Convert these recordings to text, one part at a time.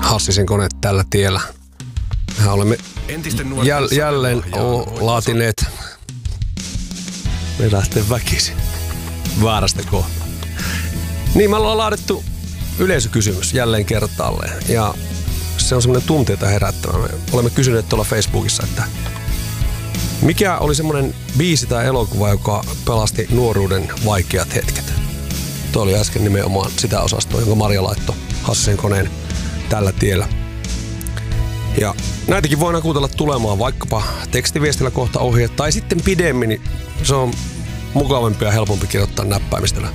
Hassisen kone tällä tiellä. Mehän olemme jälleen laatineet. Me lähtee väkisin. Väärästä kohtaa. Niin, me ollaan laadittu yleisökysymys jälleen kertaalleen. Ja se on semmoinen tunteita herättävä. Me olemme kysyneet tuolla Facebookissa, että mikä oli semmoinen biisi tai elokuva, joka pelasti nuoruuden vaikeat hetket? Tuo oli äsken nimenomaan sitä osastoa, jonka Marja laittoi Hassisen koneen tällä tiellä. Ja näitäkin voidaan kuutella tulemaan vaikkapa tekstiviestillä kohta ohjeet tai sitten pidemmin, niin se on mukavampi ja helpompi kirjoittaa näppäimistöllä.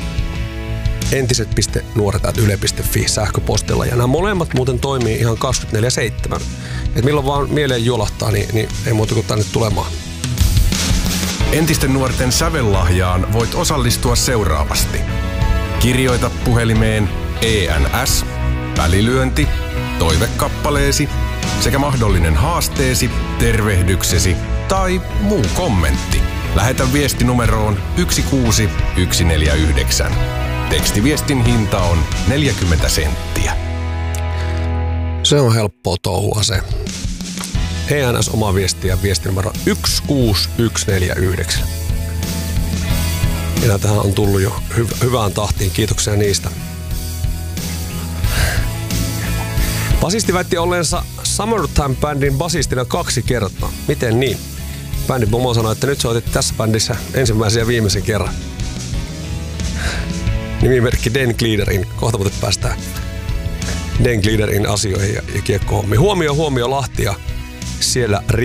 entiset.nuoret@yle.fi sähköpostilla. Ja nämä molemmat muuten toimii ihan 24/7. Et milloin vaan mieleen juolahtaa, niin ei muuta kuin tänne tulemaan. Entisten nuorten sävellahjaan voit osallistua seuraavasti. Kirjoita puhelimeen ENS, välilyönti, toivekappaleesi sekä mahdollinen haasteesi, tervehdyksesi tai muu kommentti. Lähetä viesti numeroon 16149. Tekstiviestin hinta on 40 senttiä. Se on helppoa touhua se. ENS oma viesti ja viestinumero 16149. Ja näitähän on tullut jo hyvään tahtiin. Kiitoksia niistä. Basisti väitti olleensa Summertime-bändin basistina 2 kertaa. Miten niin? Bändin pomo sanoi, että nyt soitit tässä bändissä ensimmäisen ja viimeisen kerran. Nimimerkki Den Gliederin. Kohta muuten päästään Den Gliederin asioihin ja kiekkohommiin. Huomio Lahti ja siellä